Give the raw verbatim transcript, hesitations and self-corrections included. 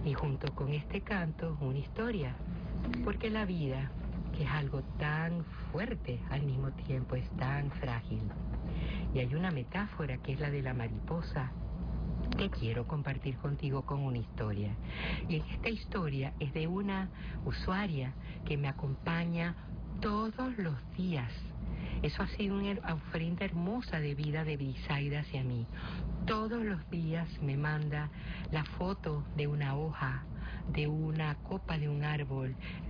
y junto con este canto una historia, porque la vida, que es algo tan fuerte, al mismo tiempo es tan frágil. Y hay una metáfora que es la de la mariposa que quiero compartir contigo con una historia. Y esta historia es de una usuaria que me acompaña todos los días. Eso ha sido una ofrenda hermosa de vida de Brisaida hacia mí. Todos los días me manda la foto de una hoja, de una copa de un árbol,